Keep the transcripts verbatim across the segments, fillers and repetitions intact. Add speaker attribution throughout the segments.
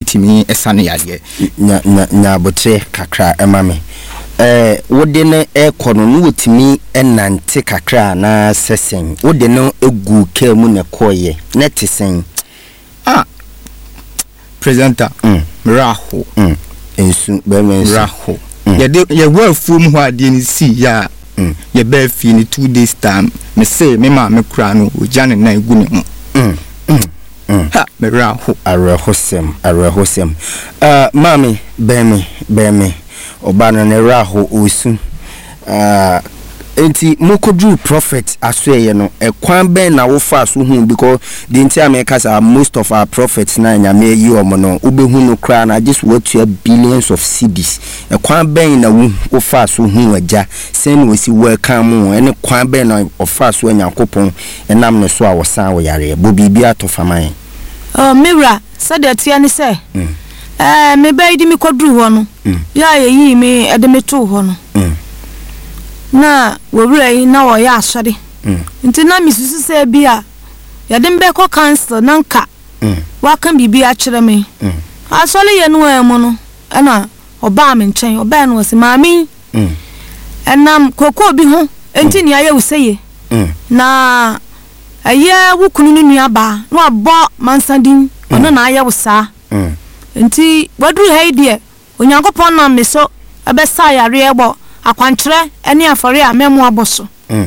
Speaker 1: betimi esane yade
Speaker 2: nya nya botre kakra emame eh wode ne ekono no wotimi enante kakra na sesen wode no egu ka mu ne koye ne tesen
Speaker 1: ah presenter mm raho
Speaker 2: mm ensu be men
Speaker 1: raho ye de ye wa fuom ho ade ni si ya mm ye ba fi ni two days time me say me ma me kura no ojane na egu ne ho mm mm ha me raho
Speaker 2: arehosem arehosem uh mami bemi bemi obana ne raho osu uh enti mokodru prophet asweye no ekwan ben na wo fa so hu because the entire Americas are most of our prophets na nyame yi omo no ubehu no kra na just what to billions of cedis ekwan ben na wo fa so hu agya sen we si welcome ene kwan ben na ofa so anyakopon enam ne so a wosan wo yare bo bibia to faman
Speaker 3: oh mira said that ya ni say eh me bai di mi kodru ho no ya yi me ede me to ho no na wowura yi na wo ya asode nti na misusu se bia ya de mbe ko cancel na nka wa kan bibi a kire me asole ye no emu no na oba me nchen oba no se maami enam koko bi ho enti ni aye useye na aye wukunu ni nua ba no abo mansandin ono na aye usa enti wadu haidie onyankopon na me so abesa yare ebo akwantre eni afore a memo aboso mm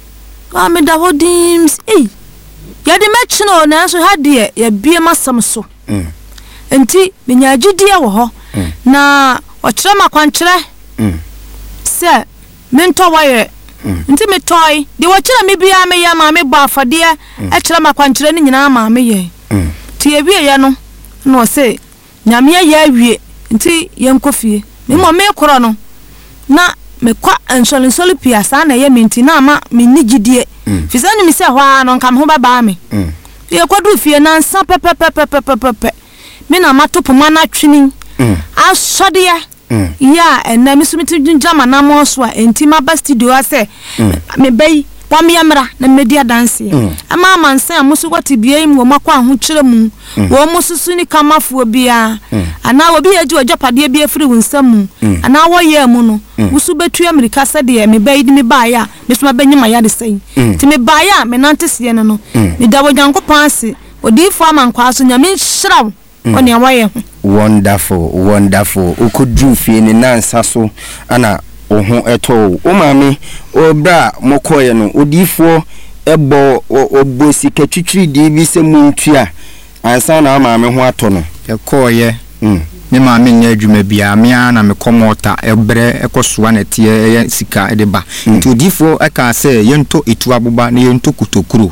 Speaker 3: ah me da hodims eh ya de mechino na so hade ya bie masam so mm enti menya agidie wo ho na okire makwantre mm se mento waye enti me toy de wokire me bia me ya ma me ba afade e kire makwantre ni nyina ma me ye mm ti ye bie ye no no se nyame ya awie enti ye nkofie me mo me koro no na me kwa ensole nsole piasa na ye minti na ma me nigidie fisani mi se hwa no nkam ho baba me ye kwadu fie na nsa pepepepepepepe me na matopo mana twini asode ya ya enna mi sumiti junjama na mo so a enti ma ba studio ase me bai pom yamra na media dance ama ama nsa amusu kwati bia im wo makwa ho kire mu wo mususu ni kamafuo bia ana wo bia ji ojopade bia firi wonsam ana wo ye mu no wusu betu America sede me bai di me ba ya me suma banyima ya de sei ti me ba ya me nante sie no no me da wo Nyankopon ase odifo amankwa so nyame nhiraw oni awaye ho
Speaker 2: wonderful wonderful ukudru fie ni nansa so ana oho eto o mami obra mokoye no odifo ebo obosi katwitwiri di bi se muntua ansa na mami ho ato no
Speaker 1: ekoye mm me mami nya adwuma bia me ana me komota ebre ekosoa na tie sika edeba nti odifo eka se yento etu abuba na yento kutokuru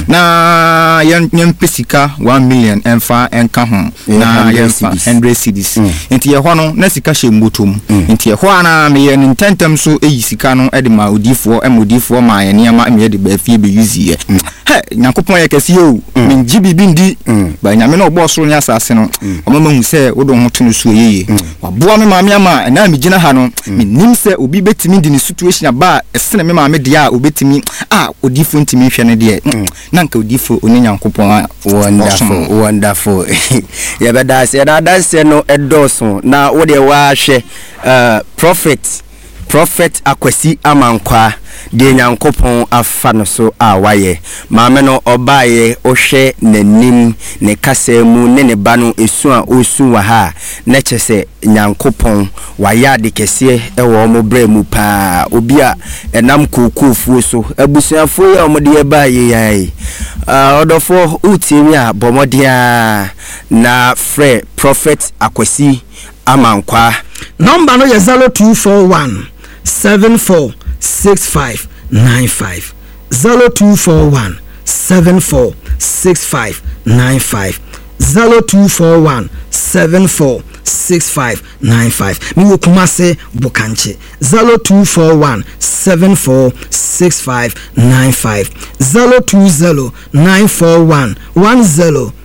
Speaker 1: na yen pesika one million enfa enka ho na yenfa one hundred cedis nti ye ho no na sika hye mbotom nti ye ho ana me ye ntentem so eyi sika no ede ma odifo emodifo ma ye ne ma me de ba fie be use ye he Nyankopon ye kase o me ngi bibi ndi ba nyame na obo so nya asase no omama hu se wodo ho to no so yeye waboa me maame ama na me gina ha no me nim se obi betimi di ni situation aba esene me maame de a obetimi ah odifo ntimi hwe ne de nanka odifo oni Nyankopon
Speaker 2: wonderful wonderful ya beda se da da se no edoso na wo de wa hwe uh prophet prophet Akwasi Amankwa de Nyankopon afa no so a waye maame no obaye ohwe nanim ne kasemu ne ne ba no esu a osu wa ha na kyese Nyankopon waya de kese e wo mo bra mu pa obi a enam kokofuo so abusuafo ya mo de baye yai ah odofo utimi a bomodia na frɛ prophet Akwasi Amankwa
Speaker 4: number no ye zero two four one seven four six five nine five zero two four one seven four six five nine five zero two four one seven four six five nine five mi wo Kumase Bukanche zero two four one seven four six five nine five zero two zero nine four one one zero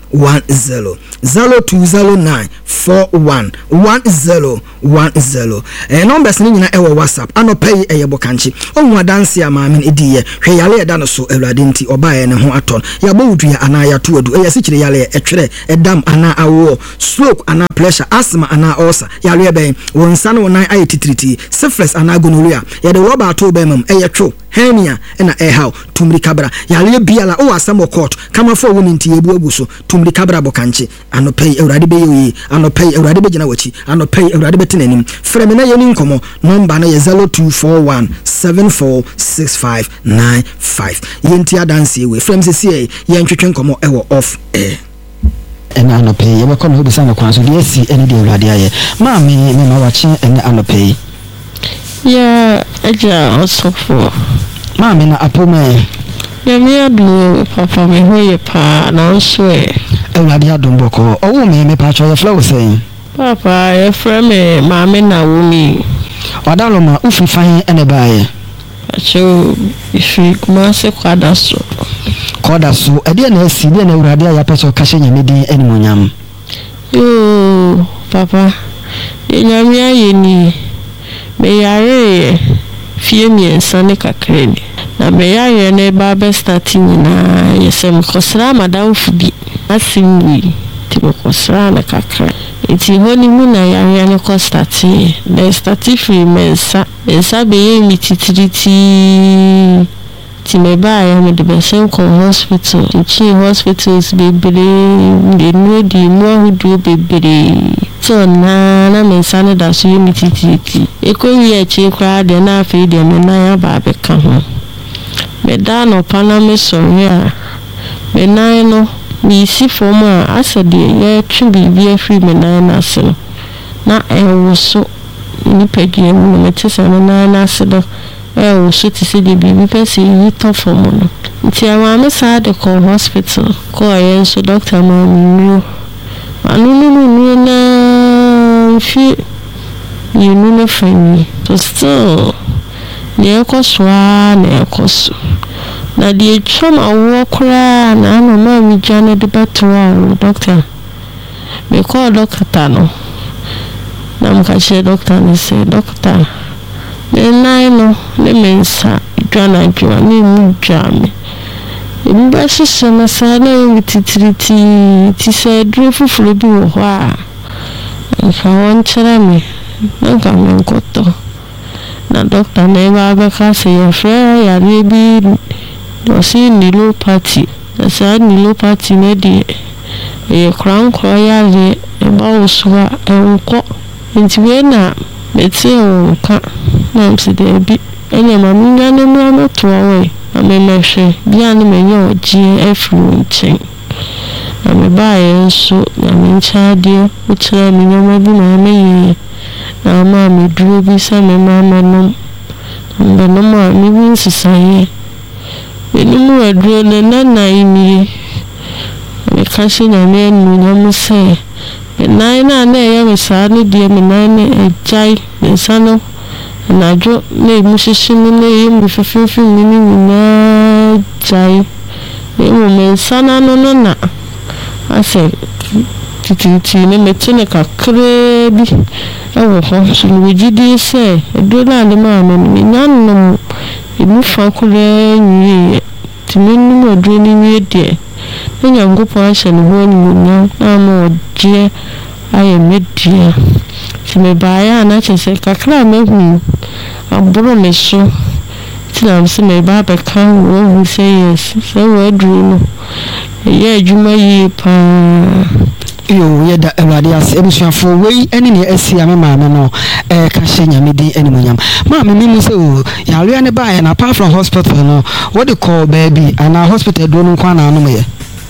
Speaker 4: one zero zero two zero nine four one one zero one zero. Eh numbers ni nyina e wo WhatsApp anopay e yebo kanchi onhu adanse amaame edi ye hwe yale eda no so awurade nti obae ne ho aton ya bowudua ana ya toadu e yasikire yale e twere edam ana awo stroke ana pressure asthma ana ulcer yale e ben wonsa no nan aye titriti syphilis ana gonorrhea ya de rubber ato bemam e yetwo hernia na e how tumri kabra yale biala o asam court kama fo wo nti ebu aguso tumri kabra bokanchi anopay awurade be yi anopay awurade be gina wachi anopay awurade be tenanim freme na yeni nkomo number na ye zero two four one seven four six five nine five yenti adanse we frame se sie ye ntwetwe nkomo e wo off air
Speaker 5: ena anopay ye be kono obi sango kwanso de si ene de awurade aye ma me me ma wachi ene anopay
Speaker 6: ya aja osofo
Speaker 5: ma me na apome
Speaker 6: ya mi adu papa me hoye pa na nso e
Speaker 5: awurade adom boko owo me me pa cho ye flow say
Speaker 6: papa ye frame ma me na wo mi
Speaker 5: odalo ma ufi fan ene baaye
Speaker 6: acho ifi kuma se kwada so
Speaker 5: kwada so ede na asi de na awurade ya peso ka hye nyamedin animonyam
Speaker 6: yo papa ye nyame aye ni me yare fie miensa ne kakreni na me yare ne ba be starting na yesem kosra madam fubi asimwi ti kosra na kakra iti honi mu na yare ne ko starting na starting free mensa ensa be ye mi titiriti ti me ba ya me de besen ko hospital chi hospitals be bere de no di mo hudu be bere so na na mensa ne da so ye mi titiriti e ko wi e chi kra de na afi de me na ya ba be ka ho me da no pana me so ya me na no mi si forma asa de ye twi bibia free me na na so na e wo so ni pedie mu me tse na na so do e wo so ti se de bibi pese yi to forma no nti ama me sa de ko hospital ko ayen so doctor ma mi anu nu nu na fi ni nu na fani to still ne ko swa ne ko so na die choma wo kura na no ma mi jana de batwa doctor me ko doctor no na mka che doctor ni se doctor ne nai no ne mensa jana jwa ni mu jame mba sese na sa na titiriti ti se dru fufuru bi wo ho a nka won chere me nka me nkoto na doctor na ba ba ka se ya fe ya bi do si nilo party sa nilo party ne di e crown ko ya le e ba uswa e nko nti we na meti o ka na msi de bi ene ma minga ne mu amoto we ame mehwe bia ne menye ogie afru nchen na me ba ye nso na me ncha de o kire mi nyama bi na me yi na ma me duro bi sa me ma ma no mbe no ma mi bi nsisaye enimu aduro ne na na imi me kashi na me nu nyam se na na na ya me sa ne de me na ne ejai ne sano na jo ne mu shishini ne yim fififi ni ni na jai e mo me sana no no na ase titi ne metune kakre bi e wo ho so ni gidi se do na le ma me ni nyan no emu fa kure nyi ti me ni mo do ni wi de ne nyango po ahye ne ho ni mo na mo je aye media ti me ba ya na chese kakra me hu aburo me so ti na se me ba be kan wo hu say yes so we dru no ye adwuma yi pa
Speaker 5: yo ye da awade ase ebusuafo wei ene ne asi ame maame no eh ka hye nyamedi animonyam maame mi mu se o ya ria ne ba ya na apart from hospital no what they call baby and our hospital do no kwa na anu me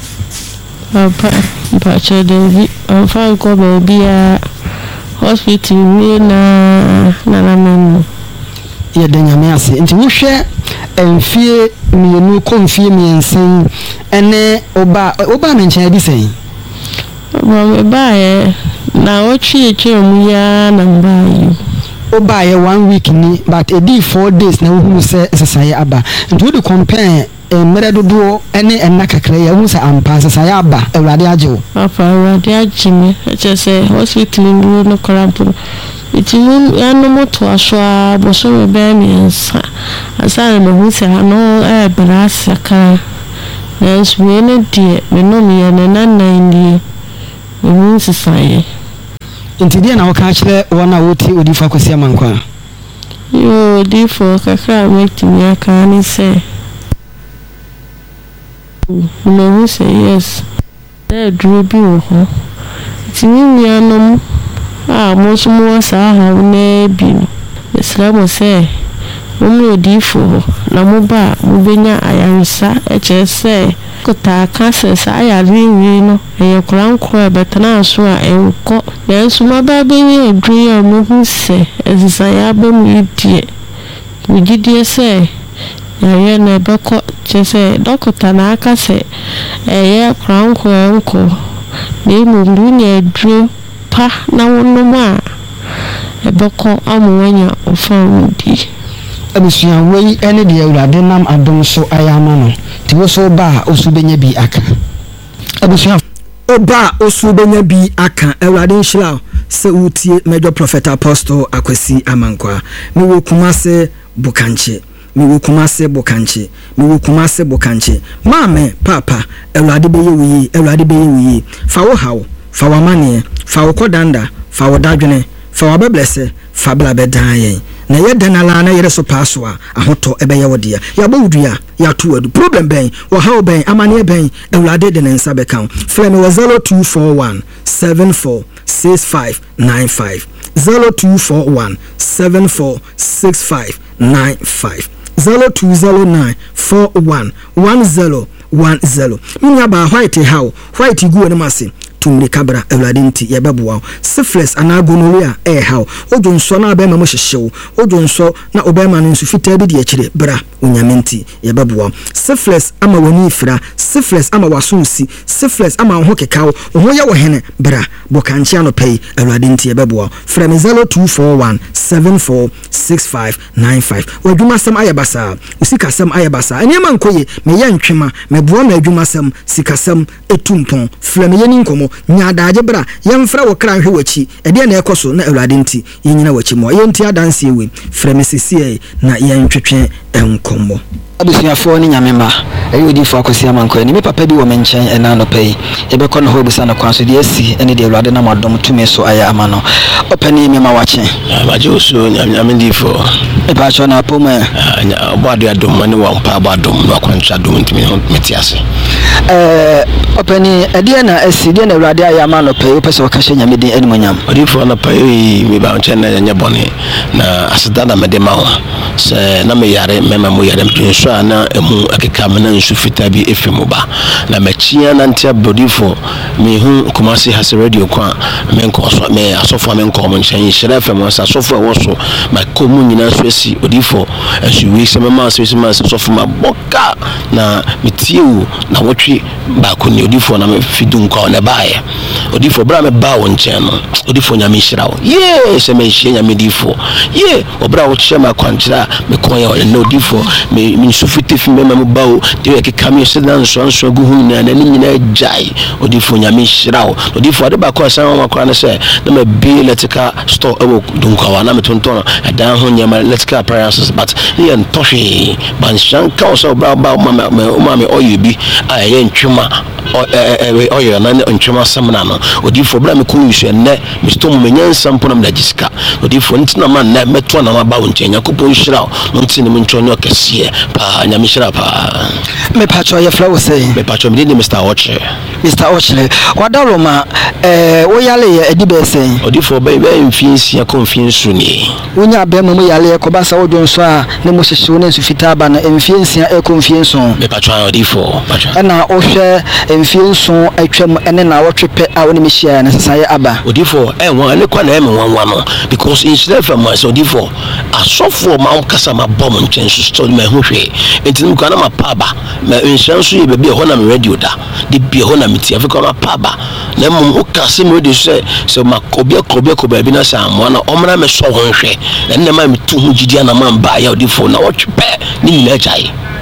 Speaker 6: papa papa chede am fa ko baby a hospital ni na na na men
Speaker 5: ye da nyame ase nti wo hwe emfie mienu ko mfie miensen ene oba oba me nchen bi sen
Speaker 6: Mama bae na ochi eche mu ya na mbayi
Speaker 5: oba ye one week ni but e di four days na wo hu se sesaye aba nti wo de compare mmerɛ dodoɔ ne ɛnna kakra yi ɛhu sɛ ampa sɛ yɛ aba awurade agye wo
Speaker 6: papa awurade agye me ɛkyɛ sɛ hospital nduro no kora mpo no ɛtumi ɛnom to aso a bɔsɔre bɛɛ mmiɛnsa asa na mahu sɛ ano ɛɛbrɛ ase kakra nanso wei no deɛ menomyɛ ne nanan nie mehu nsesaeɛ
Speaker 5: nti deɛ na wɔka kyerɛ wɔn a wɔtie odifo akwasi amankwa
Speaker 6: yo odifo kakra a mɛtumi aka ne sɛ mehu sɛ yes sɛ aduro bi wɔ hɔ nti me nuanom a mo nso mo wɔ saa haw na bi no mesrɛ mo sɛ mommɛ odifo hɔ na moba a mobɛnya ayaresa ɛkyerɛ sɛ kota cancer saa ayare wi no ɛyɛ korankoro a bɛtena so a ɛnkɔ nanso maba bɛnya aduro a mohu sɛ ɛsesaeɛ aba mu yi deɛ megyedeɛ sɛ yɛyɛ na ɛbɛkɔ kyerɛ sɛ dɔkota na aka sɛ ɛyɛ korankoro ɛnkɔ na emu dunya aduro pa na wonom a ɛbɛkɔ ama wanya ɔfa wudi
Speaker 5: abusua wei ene de awurade nam adom so ayama no ti wo so ba osu benya bi aka abusua
Speaker 4: oba osu benya bi aka awurade nhyira sɛ utie major prophet apostle akwasi amankwa me wo kumase bukanche me wo kumase bukanche me wo kumase bukanche maame papa awurade beye wuyi awurade beye wuyi fa wo hawo fa wo mane fa wo kodanda fa wo dadwene fa wo beblese fa bla bedan yen na ye denala na yere so paso a ahoto ebeye wodea ya bawudua ya to adu problem ben wo hawo ben amane ben awurade de ne nsa beka frame wo zero two four one seven four six five nine five zero two four one seven four six five nine five zero two zero nine four one one zero one zero minya ba white how white gu ne mase tumre kabra awurade nti yebeboa syphilis ana gonorrhea eh how ojo nso na abema mo hyehyew ojo nso na obema no nso fitaa bi de akire bra onyame nti yebeboa syphilis ama wani fira syphilis ama wasonsi syphilis ama ho kekaw ho ye wo hene bra bokanche ano pay awurade nti yebeboa from zero two four one seven four six five nine five odwuma sam ayebasa usika sam ayebasa enema nkoye me ye ntwema me boa na adwuma sam sikasam etumpon from ye ni nkomo nyaadaaje bra yemfra wo kra hwe wachi ede na ekoso na awurade nti yenyina wachi mo yenti adanse ewe fremesisi na yentwetwe enkomo
Speaker 5: abusuafo ni nyamema eyi odifo akwasi amankwa ni me papa bi wo menchen ena no pay ebekọ no ho busa na kwanso de asi ene de awurade na madom tumi so aya amano opani me ma wache
Speaker 2: abajo so nyame difo
Speaker 5: e ba cho na poma
Speaker 2: obadu adom mane wa mpa abadom no akwanso adom ntimi metiase
Speaker 5: eh opani ede na asi de na awurade aya amano pay opese wakashe nyame de animonyam
Speaker 2: odifo na pay me ba nchen na nya bone na aseda na mede ma ho se na me yare mema mo yare mpinso na emu akeka mena nsu fita bi efemu ba na machia na ntia bodifo me hu komasi has radio kwa me nko so me asofo me nko mo nchen hire fem asofo wo so ma komu nyina so asi odifo asu wi se mema so ma asofo ma boka na mitiu na wotwe ba ko ni odifo na me fidu nko na baaye odifo bra me ba wo nchen no odifo nya me hira wo ye se me hia nya me difo ye obra wo hia ma kwankyira me kon ya no odifo me nsu fiti fi me ma bawo de ye keka me se dan so nso gu hu na na ni nyina jai odifo nya me hira wo odifo ade ba ko san ma kwa na se na ma bi electrical store ewo dunkawa na me tonton dan ho nya ma electrical appliances but ye ntohwe ban shanka so bra ba ma ma me oyebi a ye ntwema oyo na ntwema samna no odifo bra me ko yushe ne me stom me nyansa mpo na me dagiska odifo ntina ma na meto na ma ba wonchenya ko pon hira no ntine me ntwonyo kase pa nya me hira pa
Speaker 5: me pacho ye flow say
Speaker 2: me pacho me ni Mister Oche
Speaker 5: Mister Oche wadalo ma eh wo yale ye edibe sen
Speaker 2: odifo ba be mfiensi ya konfiensu ni
Speaker 5: wonya ba mu yale ko ba sa wodwo nso a ne mo hyehye wona nsu fitaa ba na mfiensi ya e konfiensu
Speaker 2: me pacho odifo pacho
Speaker 5: na ohwe mfiensu atwam ene na wotwepe a woni mehia na sesa ye aba
Speaker 2: odifo eh won ale kwa na e me wanwa no because in self am so odifo asofo ma kasa ma bom nchensu so ma hwehwe entin kwa na ma paba ma nshansu ye bebe ho na me radio da de bia ho na meti afika ma paba na mum o kase me radio se so ma kobia kobia kobia bi na sa mo na omra me so hwehwe na ne ma me tu hu gidia na ma ba ya odifo na wotwepe ni nyina jai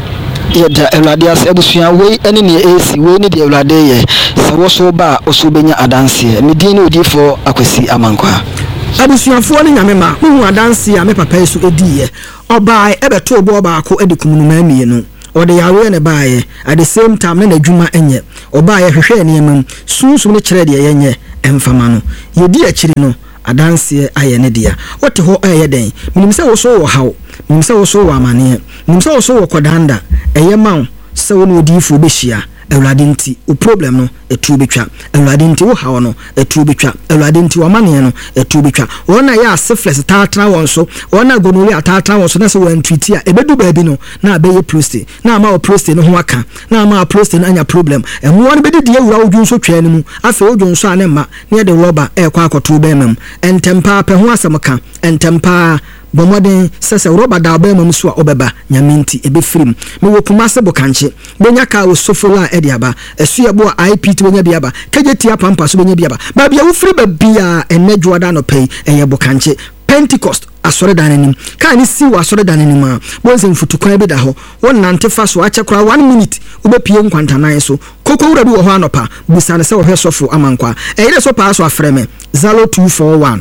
Speaker 5: yɛda awurade ase abusua wei ɛne ne ɛsi wei ne deɛ awurade yɛ sɛ wo so ba wo so bɛnya adanseɛ me din ne odiyifoɔ Akwasi Amankwa
Speaker 4: abusuafoɔ ne nyame ma hu adanse a me papa yi so ediye ɔbaa ɛbɛto obo baako edi kumunuma mienu ɔde yawe ne baaye at the same time na adwuma enye ɔbaa yɛ hwehwɛ ne yamam sunsun ne kyerɛ deɛ yenye emfama no yedi akiri no adanse ayɛ ne dia wote ho ɛyɛ den minim sɛ wo so wɔ haw minim sɛ wo so wɔ amane minim sɛ wo so wɔ kodanda ɛyɛ maw sɛ wo no odiifo behia awurade nti o problem no etu betwa awurade nti wo hawo no etu betwa awurade nti wo mane no etu betwa wona ya syphilis taatra won so wona gonorrhea taatra won so na se wan treat a ebedu baabi no na abeye prostate na ama o prostate no ho aka na ama prostate no anya problem emu won bedi die wura odwun so twa ne mu afa odwun so ane ma na de rubber e kwa akoto ba mam entempa pe ho asem ka entempa bomodin sese roba da ba mam so a obeba nyaminti ebe firim me wo kuma se bokanche bonya ka wo sofola e dia ba esu ye bo I P T bonya bia ba kageti apampa so bonya bia ba ba bia wo firi ba bia enadwo da no pay eye bokanche Pentecost asore danenim ka ni si wa asore danenim a bonse mfutukwan bi da ho won nante fa so achekora one minute obepie nkwantanan so koko wura bi wo ho anopa busane se wo hwe sofo Amankwa eye so pa so afreme zero two four one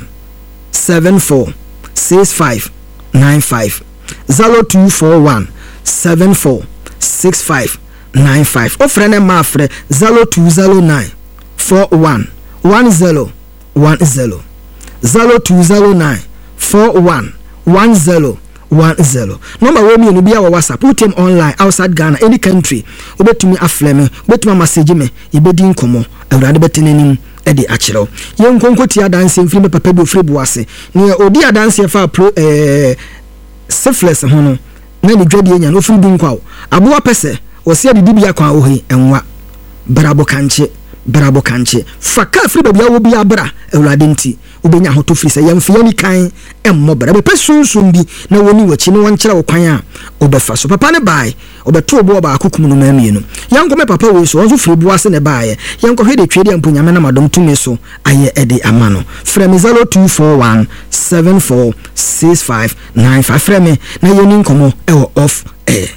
Speaker 4: seven four six five nine five zero two four one seven four six five nine five o frene ma frɛ zero two zero nine four one one zero one zero zero two zero nine four one one zero one zero number we me no bia wa WhatsApp put him online outside Ghana any country obetumi afleme obetuma message me ibedi nkomo awurade betenenim edi achiro ye nkonko ti adanse mfiri me papa bi ofiri buase ne odi adanse fa pro eh syphilis ho no na ni dwade enya no ofiri bi nkwa aboa pese wosia de dibia kwa ohi enwa brabo kanche brabo kanche faka afiri ba bia wo bia bra awurade nti obenya hoto firi se yemfe yani kan emmo bra be pesunsun bi na woni wachi ne wonkyera wo kwan a obefa so papa ne bai obeto obo ba akokum no mamienu yanko me papa we so onzo firi buase ne bai yanko hwede twede amponyame na madom tumi so aye ede amano frame zero two four one seven four six five nine five frame na yeni nkomo e off air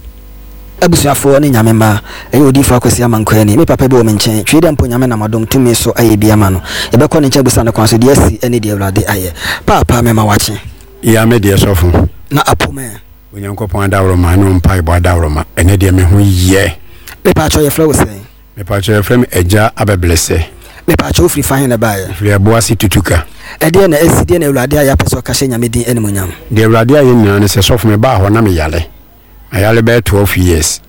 Speaker 5: abusuafo ne nyame ma ɛyɛ odiifo Akwasi Amankwa ni me papa bi wo menkyɛn twede mpo nyame na madom tumi so ayɛ bia ma no ɛbɛkɔ ne nkyɛ busa ne kwan so de asi ɛne de awurade ayɛ papa me ma wache
Speaker 7: ya me de sɔfo
Speaker 5: na apome
Speaker 7: onyankopɔn adawro ma no mpa ibo adawro ma ɛne de me ho yɛ
Speaker 5: me pa cho ye fla wo sɛ
Speaker 7: me pa cho ye fla me agya abeblese
Speaker 5: me pa cho firi fa he na baayɛ
Speaker 7: firi aboase tutuka
Speaker 5: ɛde na asi de na awurade ayɛ pɛsɛ ka hyɛ nyame din ɛne monyam
Speaker 7: de awurade ayɛ nyina ne sɛ sɔfo me ba hɔ na me yale ayale be twelve years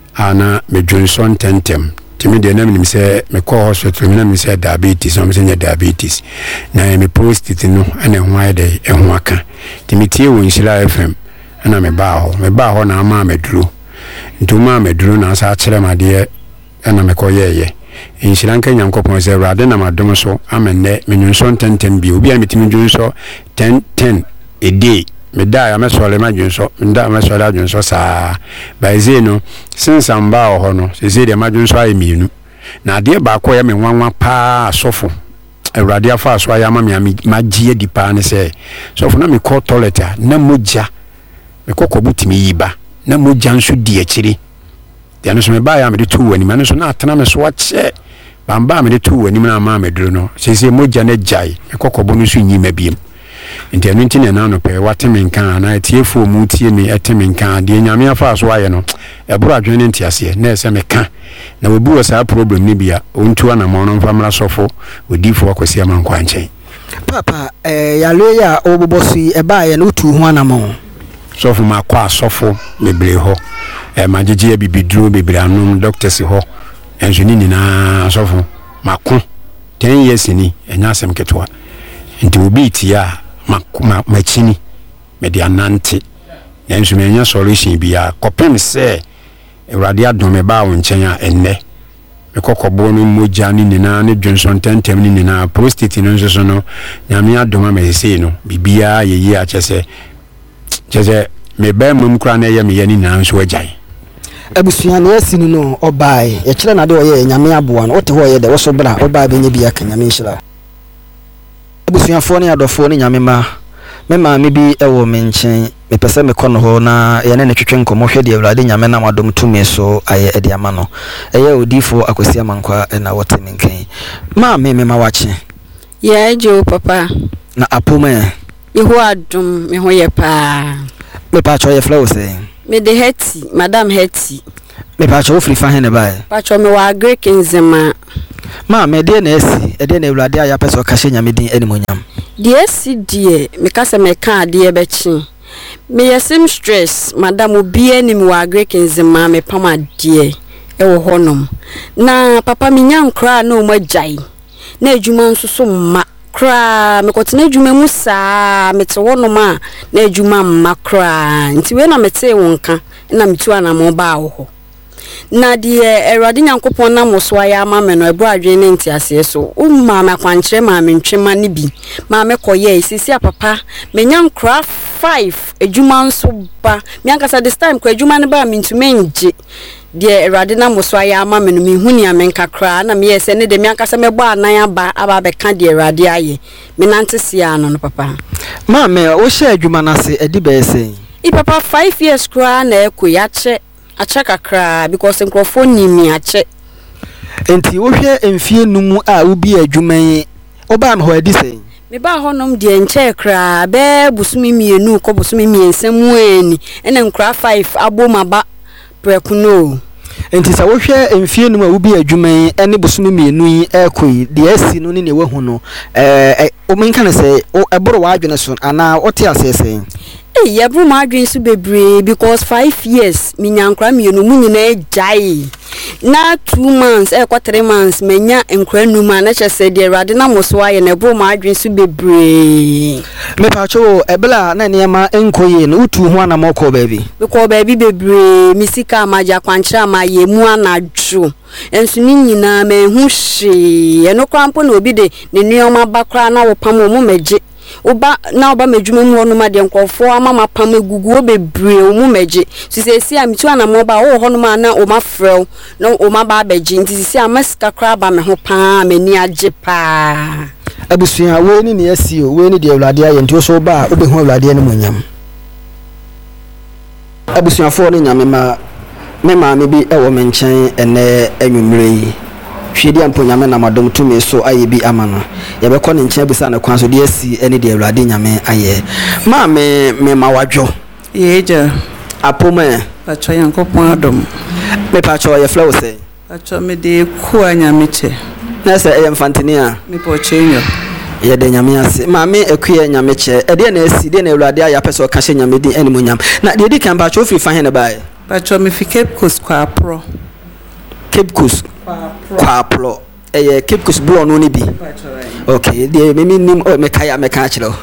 Speaker 7: ana me Johnson tentem timi de na me say me call hospital me na me say diabetes no me say diabetes na me prostate no ana ho ayde e ho aka timi tie wo Nhyira F M ana me ba ho me ba ho na ama me duro ntuma me duro na sa kire ma de ana me koyeye Nhyira nka Nyankopɔn say rade na madom so amenne me Johnson tentem bi obi a me timi Johnson ten ten a day me da ya me sole ma dwunso nda me sole adwunso saa ba eze no since amba ho no eze de ma dwunso ayi mienu na de ba ko ya me nwanwa pa asofo awurade afa aso ya ma me magie di pa ne se sofo na me call toilet na moja me kokko butimi yiba na moja nso di akiri de no so me ba ya me de tu wani ma no so na atena me so ache bamba me de tu wani na ma me duro no se se moja na jai me kokko bo no so nyima biem nti anu nti na no pe wateme nkan na tiefo mu tie ni eteme nkan de nyame afa so aye no eburu adwene nti ase na ese meka na we bu wasa problem ni bia ontu ana mo no famra sofo odifo Akwasi Amankwa nchen
Speaker 5: papa eh yale ya obobosu e ba ye no tu ho anamo
Speaker 7: sofo ma kwa sofo mebre ho e magege bibiduro bebre anum doctors ho enso ni na sofo mako ten years ni enya asem ketwa nti obi tia ma ma chini me de anante yanso me nya solution bia kopem se awurade adom me ba wo nchen a enne me kokobo no moja ni nina ne Johnson tentem ni nina prostate no nso no nyame adom me se no bibia yeyi a chese chese me ba mum kra na ye me ye ni na nso agyan
Speaker 5: abusua na asinu no obae ye kire na de oye nyame aboa no wote ho ye de wo so bra obae benye bia ka nyame Nhyira abusuafo ne adofo ne nyame ma me maame bi ɛwɔ me nkyɛn mepɛ sɛ mekɔ no hɔ na yɛne ne twetwe nkɔmmɔ hwɛ deɛ awurade nyame nam adom tumi so ayɛ ɛde ama no ɛyɛ odiifoɔ Akwasi Amankwa ɛna wɔte me nkɛn maame me ma wakye
Speaker 8: yɛ jo papa
Speaker 5: na apoma
Speaker 8: yehu adom me ho yɛ paa
Speaker 5: me pa cho yɛ flow sɛ
Speaker 8: me de heti madam heti
Speaker 5: me pa cho free fa he ne bae
Speaker 8: pa cho me wa Greek nzema
Speaker 5: ma me de na esi e de na awurade aya pɛ sɛ ɔka hyɛ nyame din animonyam
Speaker 8: de esi die me ka sɛ me ka ade e bɛkyi me yesim stress madam obi anim wa Greek nzema me pam ade e wo honom na papa me nya nkra na o magyae na adwuma nso so mma kra me kotena adwuma mu saa mete wonom a na adwuma mma kra nti we na mete wonka na metu anamo ba wo na de Awurade Nyankopɔn na moso aya ama me no ebu adwen ne ntiase so umma ma kwankyere ma me ntwema ne bi ma me koye sisi papa me nya nkra five adwuma nso ba me ankasa this time kwa adwuma ne ba me ntume nje de Awurade na moso aya ama me no me huni amenka kra na me yese ne de me ankasa me bɔ anan aba aba be ka de Awurade aye me nante sia no no papa
Speaker 5: ma me wo hye adwuma na se edi be ese
Speaker 8: I papa five years kra na ekoya che ache kakra because nkrofo nimi ache
Speaker 5: enti wo hwe emfie numu a ubi adwuma yi oba me ho adi sei
Speaker 8: me ba honom de enche kra be busumi mienu ko busumi miensam eni ene nkra five abomaba prekuno
Speaker 5: enti sa wo hwe emfie numu a ubi adwuma yi ene busumi mienu yi ekoi de asi no ne ne wahu no eh o menka ne sei o eboro wa adwene so ana ote asese
Speaker 8: eh yebru ma adwen so bebre because five years mi nyankra mienu mu nyina ejai na two months e kwa three months menya nkra numa na chese de Awurade na moso aye na ebru ma adwen so bebre
Speaker 5: me pa cho ebla na ne ma enkoye no utu ho ana moko baabi
Speaker 8: because baabi bebre mi sika amaja kwankyera ma ye mu anadwo enso ni nyina ma hu hye eno krampo na obi de ne nuoma bakra na wo pam mu megye oba na oba medwuma mu hono ma de nkofo amama pam egugu obebre omu megye sisesi amitu anamo ba wo hono ma na o ma frɛw na o ma ba abegye nti sisi amaska kra ba me ho pa mani agye pa
Speaker 5: abusua we ni ne asi o we ni de Awurade aye nti o so ba obehu Awurade ne monyam abusua fo ne nyame ma me ma me bi e wo me nkyɛn ene anwumre yi hwedi ampo nyame na madom tumi so aye bi amano ye be kɔ ne nkyɛn bisa na kwan so de asi ene de Awurade nyame aye ma me me ma wadwo
Speaker 9: yeja
Speaker 5: apoma
Speaker 9: pacho Yankopɔn adom
Speaker 5: me pacho ye flow say
Speaker 9: pacho me de ku anyame che
Speaker 5: na se e mfantini a
Speaker 9: me po chenyo
Speaker 5: ye de nyame ase ma me ekuye nyame che e de na asi de na Awurade aye apɛ so ka hye nyame di animonyam na de di kan pacho fi fa he ne bae
Speaker 9: pacho me fi Cape Coast kwa pro
Speaker 5: Cape Coast kwa pro eh Cape Coast blow no ni bi okay de me nim o me kaya me ka kire o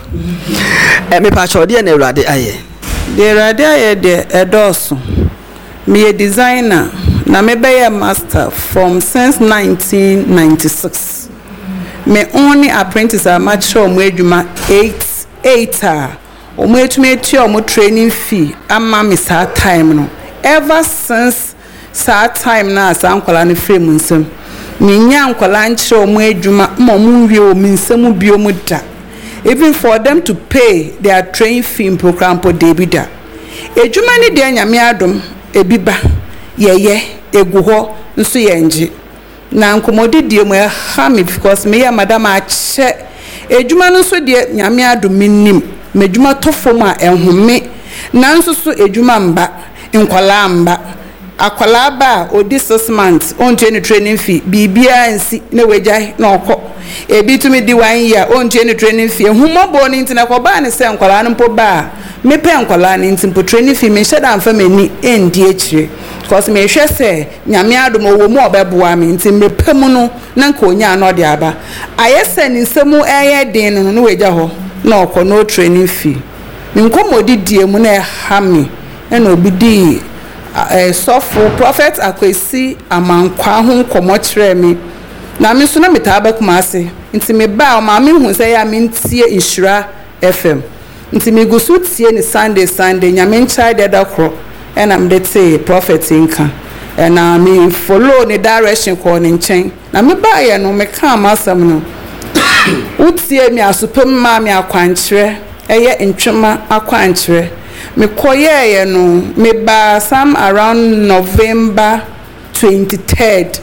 Speaker 5: eh me pa cho de na Awurade aye
Speaker 9: de Awurade aye de edoso me a designer na me be a master from since nineteen ninety-six me only apprentice a mature mo adwuma eight eight a o mo etumi eti o mo training fee ama me sa time no ever since sa time na sa nkwala ne frame nsem me nya nkwala nkyere o mo adwuma mo mo wie o me nsem bio mo da even for them to pay their training fee program po debida adwuma ne de nyame adom ebiba yeye egu ho nso yenje na nkomodi die mo ha me because me ya madam a che adwuma no so de nyame adom minnim me adwuma tofo ma enhome na nso so adwuma mba nkwala mba akwala ba odi six months on training training fee bibia nsi na wejai na okọ ebi tumi di one year on training training fee humobo ni ntina ko ba ne se nkwala no mpo ba me pe nkwala ni ntimpo training fee me sheda amfa mani endi akire because me hwe se nyame adom owo mu obeboa me ntim me pemu no na nka onya no de aba ayese ni nsemu eye den no no weja ho na okọ no training fee me nkomodi die mu na ha me na obi di eh sofo prophet Akwasi Amankwa ho nkomo kire me na me so na metaba kuma ase nti me ba o ma me hu se ya me ntie Inshira F M nti me gusu tie ni Sunday Sunday nyame nchai de da kro e na me de te prophet nka e na me follow ni direction ko ni nchen na me ba ye no me ka amasam no utie me asopem ma me akwankyere ɛyɛ ntwema akwankyerɛ me koyɛ no me ba some around November twenty-third.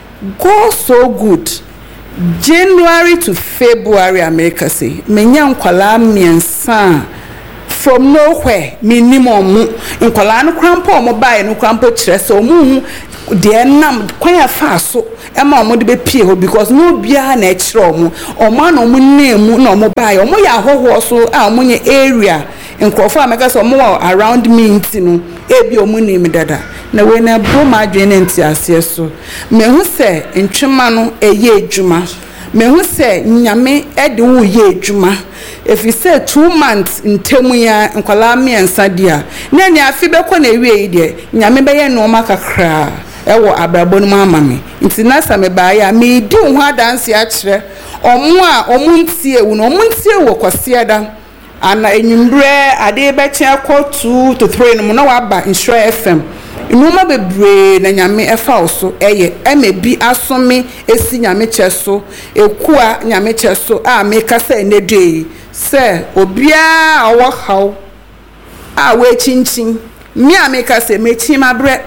Speaker 9: Go so good. January to February America say me nya nkwala miensa from nowhere minimum nkwala no krampo omo bae no krampo kire se omu de nam kwan afa so e ma omo de be pie ho because no bia na e kire omo omo na omo nemu na omo bae omo ya hoho so a omo nye area nkrofo America so omo around me ntino e bi omo nemu dada na we na bro ma adwene nti ase so me hu se ntwema no eye adwuma me hu se nyame e de wo ye adwuma if you say two months ntemu ya nkwala miensa dia na nya afi be ko na ewie de nyame be ye no makakra e wo abrabo no mama me nti na sa me ba ya me di ho adanse a kire omo a omo ntie wo no omo ntie wo kwase da ana enyimbre ade be kye akọ two to three no na wa ba Insure F M inuma bebre na nyame efa oso eye emebi asome esi nyame cheso ekua nyame cheso a meka se enede se obia awo haw a we chinchin mi ameka se mechi mabre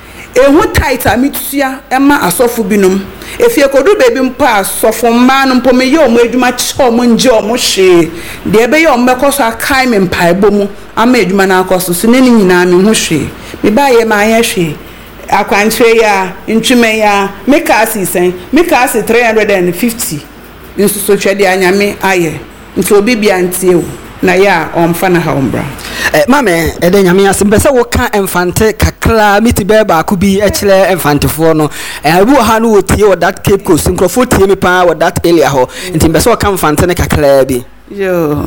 Speaker 9: ehu tight amitua ema asofo binom efie kodu bebi mpa asofo mma no mpo me ye omo adwuma che omo nje omo hwe de ebe ye omo bekoso akai me mpa ebomu ama adwuma na akoso so ne nyina me ho hwe me ba ye ma ye hwe akwantre ya ntwume ya meka asisen meka ase three hundred fifty nso so twede anyame aye nti obi bia ntie na ya omfa na ha ombra
Speaker 5: eh mame ede nyame asembese wo ka emfante kakra miti be ba ku bi e kire emfantefo no eh bi wo ha no wotie wo that Cape Coast nkrofo tie me pa wo that area ho nti mbese wo ka emfante ne kakra bi
Speaker 9: yo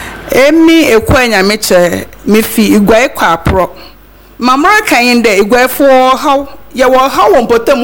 Speaker 9: emi ekwa nyame che me fi igwae kwa apro mamara kan de igwae fo ha ye wo ha wo mpotam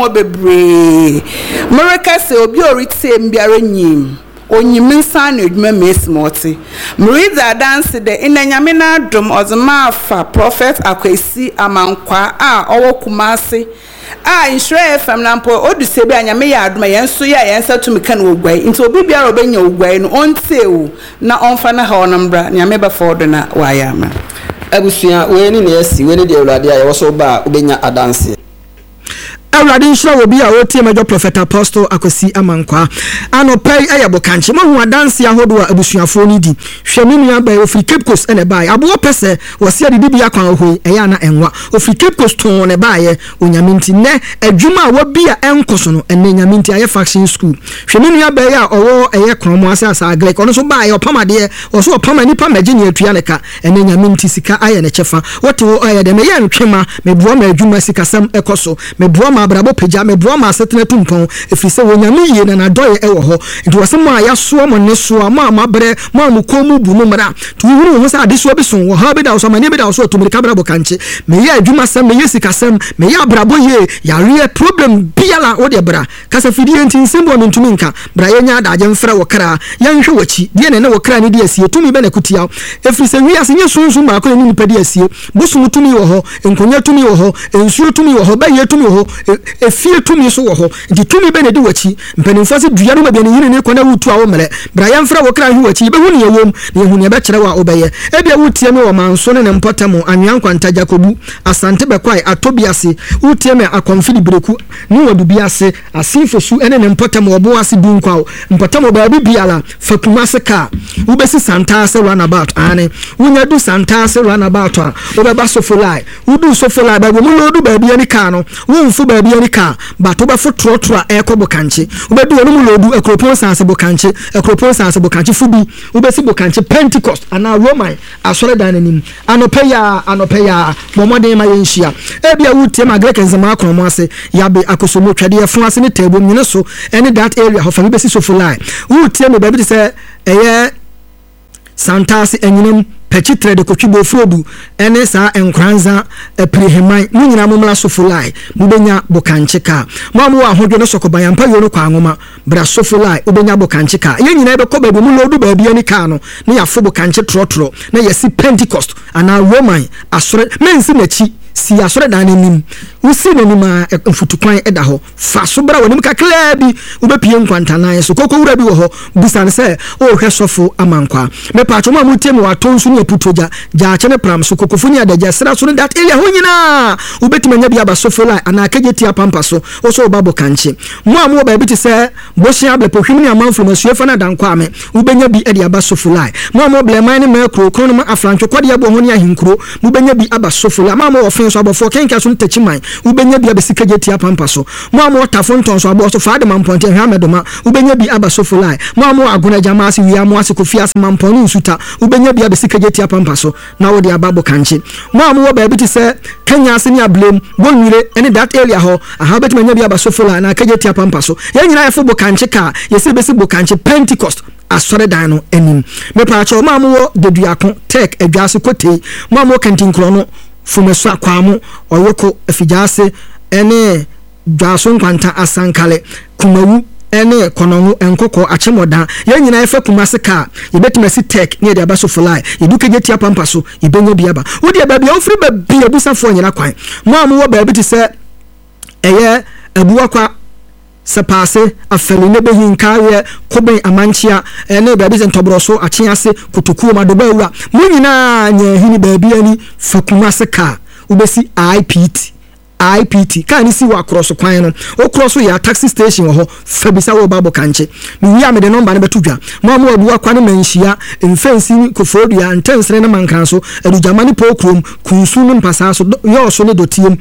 Speaker 9: obebre maraka se obi orite mbiara nyim onyiminsa na edwuma mesmoti mriza dance de inanyame na adom ozema afa prophet akwesi amankwa a owo kumase a Insure F M na mpo oduse bi anyame ya adoma yenso ya yensa tumika na ogwai nti obi bia obenya ogwai no ontewu na onfa na ha onambra nyame ba fodo na wayama
Speaker 5: abusua we ni na esi we ni de awurade a ye wo so ba obenya adanse awurade nhyira wo bi a wotie majo prophet apostle akwesi amankwa anopai ayabo kanche mo hu adanse ahodo a abusuafo ni di hwemi nua ba ofri Cape Coast ene bai abo pese wo se de bibia kwan ohoi eya na enwa ofri Cape Coast ton ne baaye onyaminti ne adwuma a wo bia enkoso no ene nyaminti aye faction school hwemi nua ba ya owo eye kromo ase asa agrek ono so baaye opamade wo so opama nipa maji ne atua ne ka ene nyaminti sika aye ne chefa wote wo aye de me ye ntwema me buo ma adwuma sika sam ekoso me buo abrabo peja me bro ma setena tumpon efrise wonyame ye na nadoye e wo ho nti wasem a yaso mo ne so ma mabre ma mu komu bu mu mra tu huru ho sa adeso bi son wo ha bi da so ma ne bi da so to me ka brabo kanche me ye adwuma sam me ye sika sam me ye abrabo ye ya re problem biala wo de bra kasa fidie nti nsembo me ntumi nka bra ye nya da je mfra wo kra ya nhwe wachi de ne ne wo kra ne de asie tumi be na kutia efrise wi ase nye sunsun ma ko ne nipa de asie busu tumi wo ho enkonya tumi wo ho ensuo tumi wo ho ba ye tumi wo ho efie tumi so wo ho nti tumi be na de wachi mpanimfo se dua no ma be ne yine ne kona wutu a wo mre bra ya mfra wo kra hwe wachi be hu ne yewom ne hu ne be kire wa obeye e bia wutie me wo manso ne mpotamo anwan kwanta jakobu asante be kwai atobiase wutie me akonfidi breku ne wodu biase asifo su ene ne mpotamo obo ase dunkwa mpotamo ba bibiala fakumase ka ubesi santa se runabout ane wunya du santa se runabout a obeba sofolai udu sofolai ba go mu lodu ba bia ni ka no wonfu ba bia ni ka ba to ba fo trotroa e ko bokanche ubedu onu mu lodu ekropon sanse bokanche ekropon sanse bokanche fubi ubesi bokanche Pentecost ana Roman asore dan anim anopeya anopeya momoden ma yenhia e bia wutie ma grek nzema akromo ase yabe akosomo twade e fun ase ne tabo nyine so any that area ho fa besi sofolai wutie me ba bi se eye santase enyinem pechitre de kotwibo frodu ene sa enkranza eprehemai munyina momla sofolai mubenya bokancheka mamu ahodwo no sokoban yampa yo no kwa ngoma bra sofolai ubenya bokancheka ye nyina be koba be mu lodu ba bia ni ka no ne yafo bokanche trotro na yesi Pentecost ana Roman asore mensi nachi
Speaker 4: si asɔre dan n'anim wosi n'anim a mfutukwan ɛda hɔ fa so bra w'anim kakra bi wobɛpie nkwantanan so koko wura bi wɔ hɔ busa ne sɛ ɔhwɛ sɔfo amankwa mepa atwom a mutie me wato nso ne aputoja gya akyɛ ne pram so kokofo ne adagya sra so ne that area ho nyinaa wobɛtumi anya bi aba sɔfo lai ana kagye tia pampa so wo so ba bo kanche mo a mo ba bi te sɛ bohia ablepɔhwim ne amanfo masuafa na dankwa ame wobɛnya bi ɛde aba sɔfo lai mo a mo bleman ne makro krono ma afrancho kwade abo ho ne ahinkuro wobɛnya bi aba sɔfo lai ma mo ofin so abɔfo kenka so ntachiman wobɛnya bi aba sikagye tia pampa so mo a mo tafo nton so abo so faade mamponte hwa medoma wobɛnya bi aba sɔfo lai mo a mo agona jama ase wi amo ase kofi ase mampɔne nsuta wobɛnya bi aba sikagye tia pampa so na wode aba bo kanche mo a mo ba bi te sɛ Kenya ase ne ablem bonwire ene that area ho aha betuma nya bi aba sɔfo lai na kagye tia pampa so yɛn nyina yɛfo bo kanche ka yɛse besi bo kanche Pentecost asɔre dan no anim mepa akyɛ ma mo deduako tech adwase kote ma mo kantinkro no fumeso akwamo oyoko afijase ene dwaso nkwanta asankale kumawu ene konongu enkoko achemoda ye nyina efa kumase ka yebetima si tech ne de abaso fly yeduke jetia pampa so yebenya biaba wodi aba bia ofri ba bia busafo nyina kwan mo amu wo ba bi ti se eye abuakwa sepase afeli ne be hinka ye koben amanchia ene ba bi se ntobroso achiase kutukuo madoba wura mo nyina nya hini ba bia ni fakumase ka ubesi I P T I P T kan ni si wa cross kwan no o cross ya taxi station wo ho fabisa wo babo kanche mi wi am de number ne betudwa mo mo abuwa kwa ne manhia mfensi kofodua ntensere ne mankan so adujamani pokrom kunsu ne mpasa so yo so ne dotiem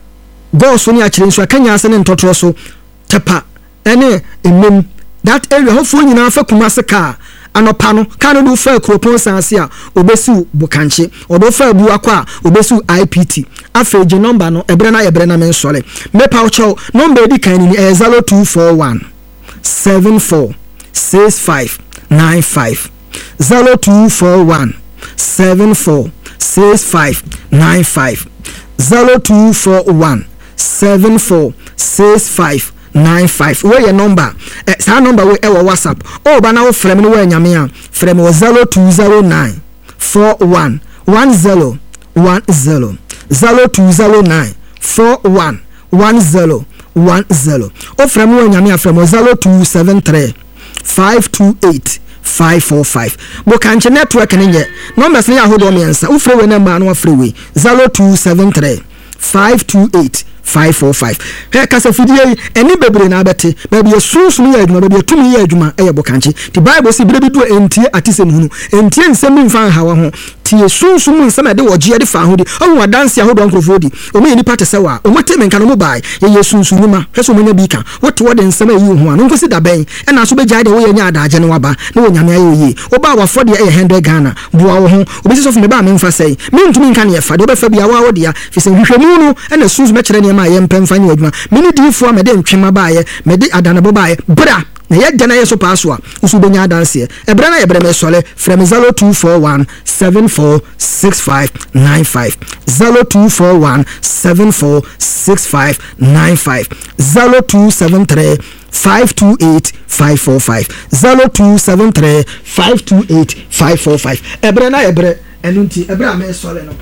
Speaker 4: go so ne akire nso akanya ase ne ntotoro so tepa ene emem that area ho fo nyina fa kumase ka anopa no kan do fa kropon sanse a obesiu bukanche odo fa bu akwa obesiu I P T afeje number no ebre na ebre na men sole mepa ocho number di kan ni zero two four one seven four six five nine five zero two four one seven four six five nine five zero two four one seven four six five nine five where your number eh sa number we e WhatsApp o ba na wo frem no we nyame a frem wo zero two zero nine four one one zero one zero zero two zero nine four one one zero one zero o frem wo nyame a frem wo zero two seven three five two eight five four five bo kanche network ne nye numbers ne ahodo miensa wo frem we number no frem we zero two seven three five two eight five four five he kasa fidie eni bebre na abete ba bia sunsun ya adwuma ba bia tumi ya adwuma e yebo kanche the bible say bire bi do entie atisem hunu entie nsem mfa hawa ho tie sunsun nsem de woje de fa ho di o wa dance ahodo nkrofo di o me ni pate sewa o mote menka no mobile ye ye sunsun numa hweso monya bi ka wote wo de nsem ayi ho anu nkosi da ben e na so be gya de wo ye nya adaje ne waba ne wo nyame ayi oyi o ba wa fode e one hundred Ghana bua wo ho obi so me ba me mfa sei me ntumi nka ne ye fa de obefa bia wa wo de ya fise hwehwemu no e na sunsun me kire ne ma ye mpemfa ne adwuma mini difo me de ntwema baaye me de adanabo baaye bra na ye gana ye so paso a usu benya adanse e bra na ye bra me sole from zero two four one seven four six five nine five zero two four one seven four six five nine five zero two seven three five two eight five four five zero two seven three five two eight five four five e bra na ye bra enunti e bra me sole no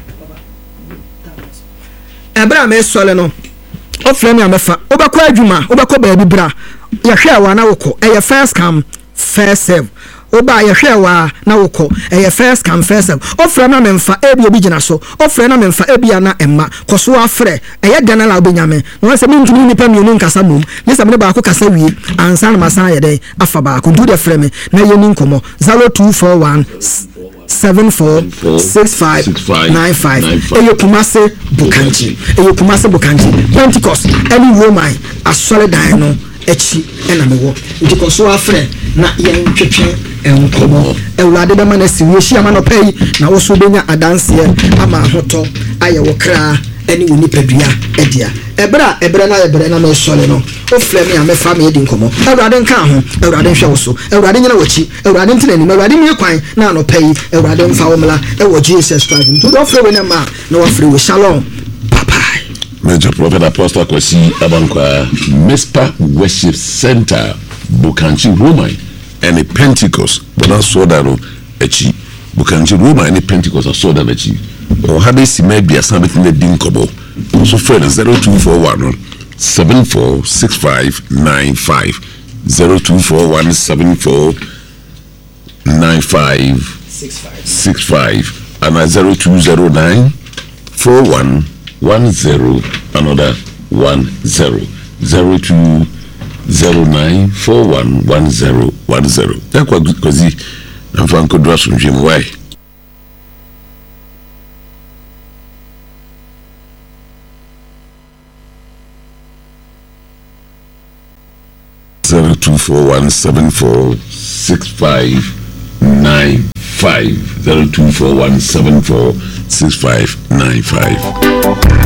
Speaker 4: e bra me sole no o frame ya mefa obakọ adwuma obakọ baabi bra ya hwe awa na wokọ e first come first serve oba ya hwe awa na wokọ e first come first serve o frame na memfa e bi obi gina so o frame na memfa e bia na emma koso afre e ya gana la obenyame no se mi ntumi nipa mienu nkasa mum ni se me ba ko kasa wie ansa na masan ye den afa ba ko do de frame na ye ni nkomo zero two four one seven four six five nine five eyo kumase bukanchi eyo kumase bukanchi Pentecost any woman asole dan no echi ena mewo ndiko so afre na yen twetwe enkomo ewlade be mana si wohia ma no pai na wo so benya adanse ama hoto aye wo kra eni woni padua edia ebra ebra na ebra na me sole no o frame ya me fa me edi nkomo ewrade nka ho ewrade nhwe wo so ewrade nyina wachi ewrade ntena ni ewrade mi kwan na no pai ewrade mfa wo mla e wo Jesus Christ nto do frame na ma na wo frame shalom bye bye
Speaker 10: Major Prophet Apostle Kwesi Abankwa Mespa Worship Center Bukanchi Roma and a Pentecost but not so that Bukanchi Roma and a Pentecost are so that o hade si mebia sabet ne dinkobo So friend zero two four one seven four six five nine five zero two four one seven four nine five six five and zero two zero nine four one one zero another one zero zero two zero nine four one one zero one zero. That was because I'm from Kodras from Jim Way. Zero two four one seven four six five nine five zero two four one seven four six five nine five.